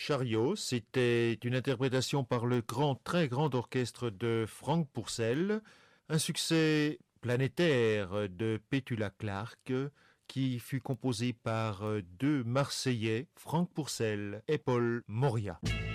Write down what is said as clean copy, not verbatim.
Chariot, c'était une interprétation par le très grand orchestre de Frank Purcell, un succès planétaire de Petula Clark qui fut composé par deux Marseillais, Frank Purcell et Paul Moria.